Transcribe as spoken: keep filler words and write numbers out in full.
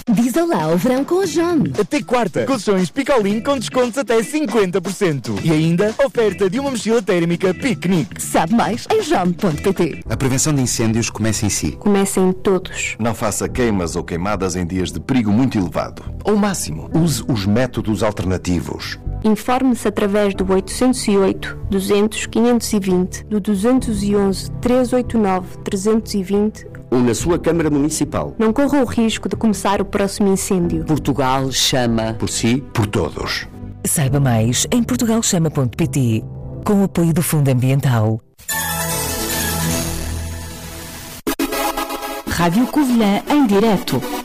Diz olá ao verão com a Jom. Até quarta, colchões Picolin com descontos até cinquenta por cento. E ainda, oferta de uma mochila térmica piquenique. Sabe mais em jom ponto pt. A prevenção de incêndios começa em si. Começa em todos. Não faça queimas ou queimadas em dias de perigo muito elevado. Ao máximo, use os métodos alternativos. Informe-se através do oitocentos e oito, duzentos, quinhentos e vinte, do duzentos e onze, trezentos e oitenta e nove, trezentos e vinte ou na sua Câmara Municipal. Não corra o risco de começar o próximo incêndio. Portugal chama por si, por todos. Saiba mais em portugal chama ponto pt, com o apoio do Fundo Ambiental. Rádio Covilhã em direto.